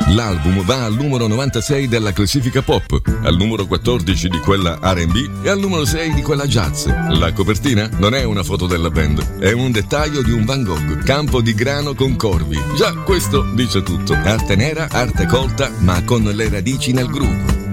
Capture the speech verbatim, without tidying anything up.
L'album va al numero novantasei della classifica pop, al numero quattordici di quella R and B e al numero sei di quella jazz. La copertina non è una foto della band, è un dettaglio di un Van Gogh, campo di grano con corvi. Già questo dice tutto. Arte nera, arte colta, ma con le radici nel groove.